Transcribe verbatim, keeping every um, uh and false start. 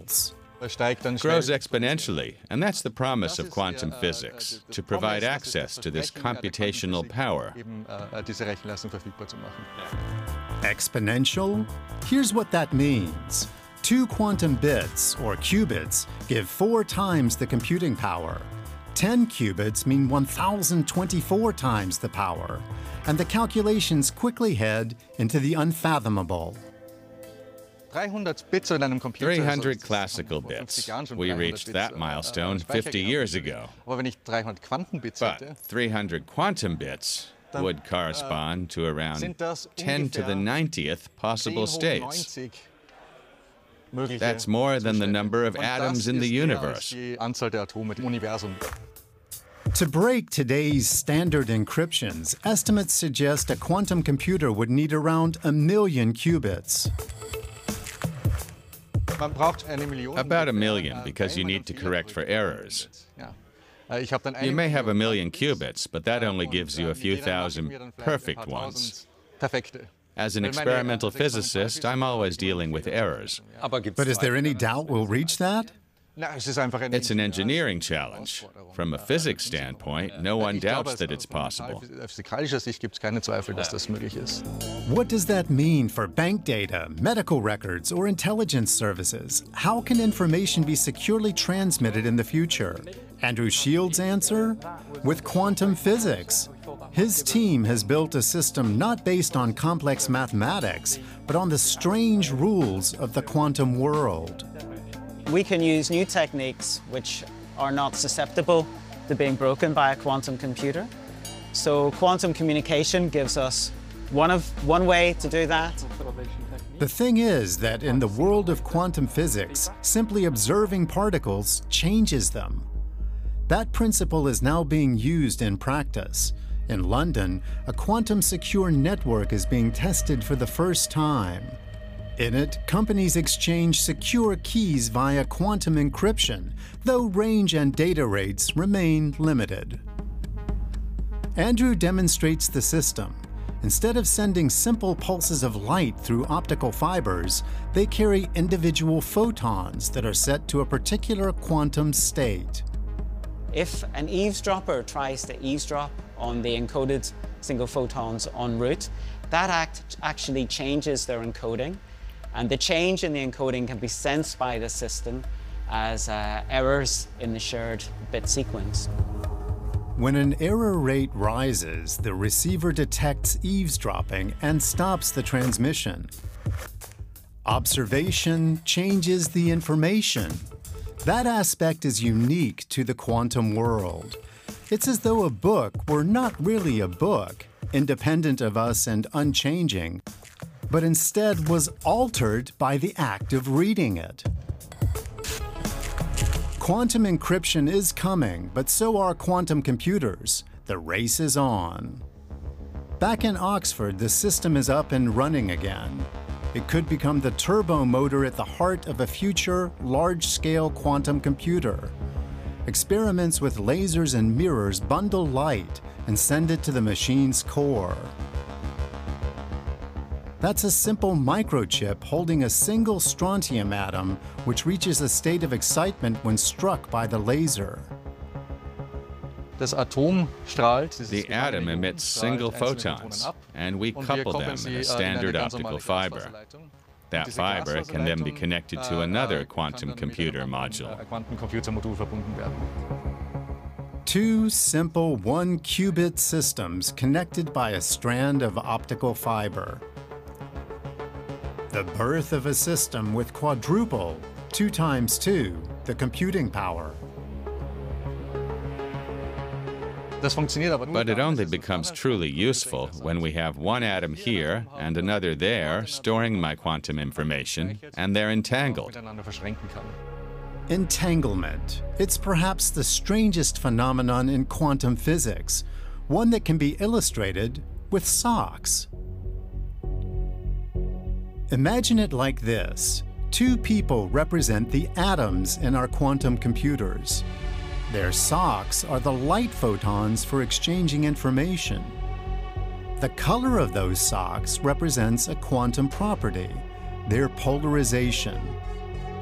qubits. Grows exponentially, and that's the promise of quantum physics, to provide access to this computational power. Exponential? Here's what that means. Two quantum bits, or qubits, give four times the computing power. Ten qubits mean one thousand twenty-four times the power, and the calculations quickly head into the unfathomable. three hundred classical bits. We reached that milestone fifty years ago. But three hundred quantum bits would correspond to around ten to the ninetieth possible states. That's more than the number of atoms in the universe. To break today's standard encryptions, estimates suggest a quantum computer would need around a million qubits. About a million, because you need to correct for errors. You may have a million qubits, but that only gives you a few thousand perfect ones. As an experimental physicist, I'm always dealing with errors. But is there any doubt we'll reach that? It's an engineering challenge. From a physics standpoint, no one doubts that it's possible. What does that mean for bank data, medical records, or intelligence services? How can information be securely transmitted in the future? Andrew Shields' answer? With quantum physics. His team has built a system not based on complex mathematics, but on the strange rules of the quantum world. We can use new techniques which are not susceptible to being broken by a quantum computer. So quantum communication gives us one, of, one way to do that. The thing is that in the world of quantum physics, simply observing particles changes them. That principle is now being used in practice. In London, a quantum-secure network is being tested for the first time. In it, companies exchange secure keys via quantum encryption, though range and data rates remain limited. Andrew demonstrates the system. Instead of sending simple pulses of light through optical fibers, they carry individual photons that are set to a particular quantum state. If an eavesdropper tries to eavesdrop on the encoded single photons en route, that act actually changes their encoding. And the change in the encoding can be sensed by the system as uh, errors in the shared bit sequence. When an error rate rises, the receiver detects eavesdropping and stops the transmission. Observation changes the information. That aspect is unique to the quantum world. It's as though a book were not really a book, independent of us and unchanging, but instead was altered by the act of reading it. Quantum encryption is coming, but so are quantum computers. The race is on. Back in Oxford, the system is up and running again. It could become the turbo motor at the heart of a future, large-scale quantum computer. Experiments with lasers and mirrors bundle light and send it to the machine's core. That's a simple microchip holding a single strontium atom, which reaches a state of excitement when struck by the laser. The atom emits single photons, and we couple them in a standard optical fiber. That fiber can then be connected to another quantum computer module. Two simple one-qubit systems connected by a strand of optical fiber. The birth of a system with quadruple, two times two, the computing power. But it only becomes truly useful when we have one atom here and another there storing my quantum information, and they're entangled. Entanglement. It's perhaps the strangest phenomenon in quantum physics, one that can be illustrated with socks. Imagine it like this. Two people represent the atoms in our quantum computers. Their socks are the light photons for exchanging information. The color of those socks represents a quantum property, their polarization.